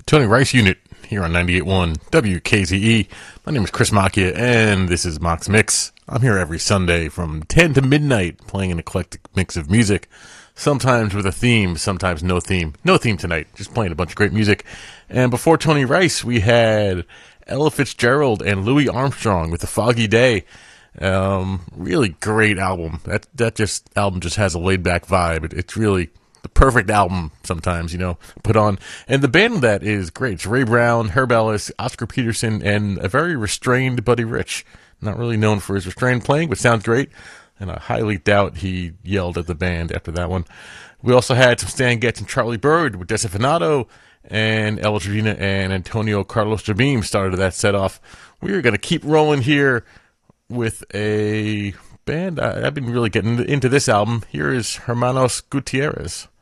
Tony Rice Unit here on 98.1 WKZE. My name is Chris Macchia, and this is Mock's Mix. I'm here every Sunday from 10 to midnight playing an eclectic mix of music, sometimes with a theme, sometimes no theme. No theme tonight, just playing a bunch of great music. And before Tony Rice, we had Ella Fitzgerald and Louis Armstrong with The Foggy Day. Really great album. That album just has a laid-back vibe. It's really the perfect album sometimes, put on. And the band of that is great. It's Ray Brown, Herb Ellis, Oscar Peterson, and a very restrained Buddy Rich. Not really known for his restrained playing, but sounds great. And I highly doubt he yelled at the band after that one. We also had some Stan Getz and Charlie Bird with Desafinado, and Ella Trevina and Antonio Carlos Jobim started that set off. We're going to keep rolling here with a band. I've been really getting into this album. Here is Hermanos Gutierrez.